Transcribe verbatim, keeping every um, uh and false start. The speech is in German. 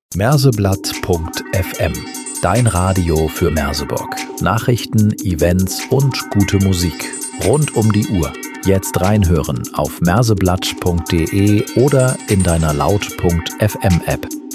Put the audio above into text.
Merseblatt punkt f m. Dein Radio für Merseburg. Nachrichten, Events und gute Musik. Rund um die Uhr. Jetzt reinhören auf merseblatt punkt de oder in deiner laut punkt f m App.